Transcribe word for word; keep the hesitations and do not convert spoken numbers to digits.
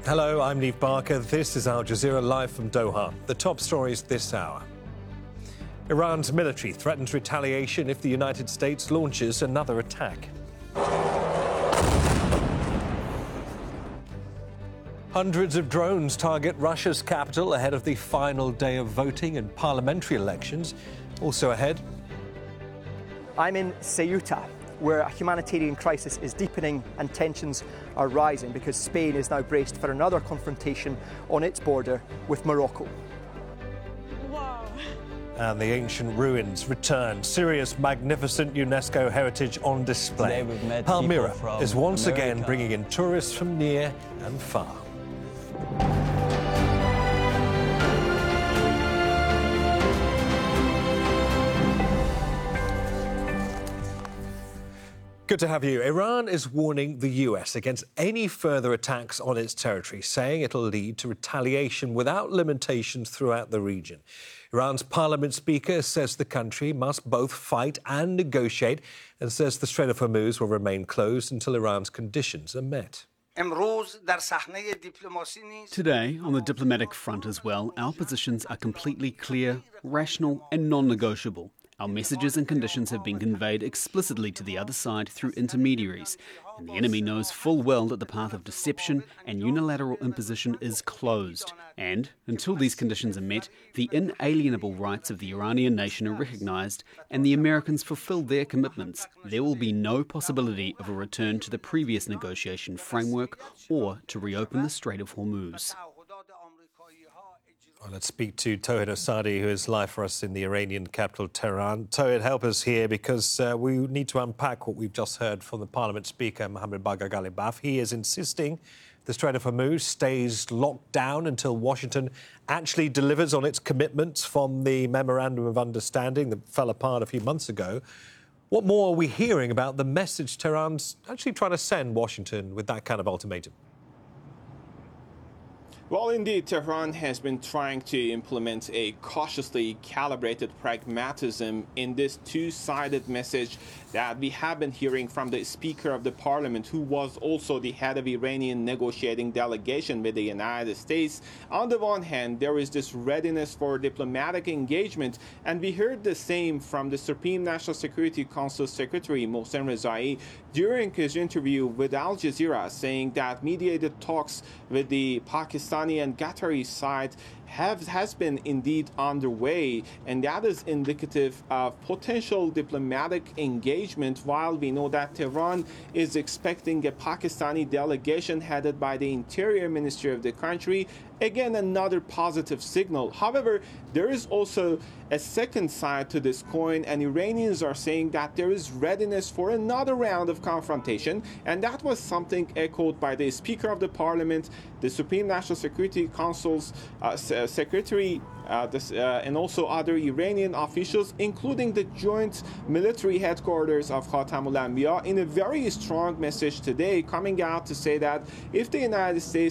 Hello, I'm Neve Barker. This is Al Jazeera live from Doha. The top stories this hour. Iran's military threatens retaliation if the United States launches another attack. Hundreds of drones target Russia's capital ahead of the final day of voting and parliamentary elections. Also ahead. I'm in Ceuta, where a humanitarian crisis is deepening and tensions are rising because Spain is now braced for another confrontation on its border with Morocco. Wow. And the ancient ruins return. Syria's magnificent UNESCO heritage on display. Palmyra is once America. again bringing in tourists from near and far. Good to have you. Iran is warning the U S against any further attacks on its territory, saying it'll lead to retaliation without limitations throughout the region. Iran's parliament speaker says the country must both fight and negotiate and says the Strait of Hormuz will remain closed until Iran's conditions are met. Today, on the diplomatic front as well, our positions are completely clear, rational and non-negotiable. Our messages and conditions have been conveyed explicitly to the other side through intermediaries, and the enemy knows full well that the path of deception and unilateral imposition is closed. And, until these conditions are met, the inalienable rights of the Iranian nation are recognized and the Americans fulfill their commitments, there will be no possibility of a return to the previous negotiation framework or to reopen the Strait of Hormuz. Well, let's speak to Tauhid Asadi, who is live for us in the Iranian capital, Tehran. Tauhid, help us here because uh, we need to unpack what we've just heard from the Parliament Speaker, Mohammad Bagher Ghalibaf. He is insisting the Strait of Hormuz stays locked down until Washington actually delivers on its commitments from the Memorandum of Understanding that fell apart a few months ago. What more are we hearing about the message Tehran's actually trying to send Washington with that kind of ultimatum? Well, indeed, Tehran has been trying to implement a cautiously calibrated pragmatism in this two-sided message that we have been hearing from the Speaker of the Parliament, who was also the head of Iranian negotiating delegation with the United States. On the one hand, there is this readiness for diplomatic engagement, and we heard the same from the Supreme National Security Council Secretary Mohsen Rezai during his interview with Al Jazeera, saying that mediated talks with the Pakistani and Qatari side have has been indeed underway, and that is indicative of potential diplomatic engagement, while we know that Tehran is expecting a Pakistani delegation headed by the Interior Ministry of the country. Again, another positive signal. However, there is also a second side to this coin, and Iranians are saying that there is readiness for another round of confrontation, and that was something echoed by the Speaker of the Parliament, the Supreme National Security Council's uh, Secretary, uh, this, uh, and also other Iranian officials, including the joint military headquarters of Khatamul Anbiya, in a very strong message today, coming out to say that if the United States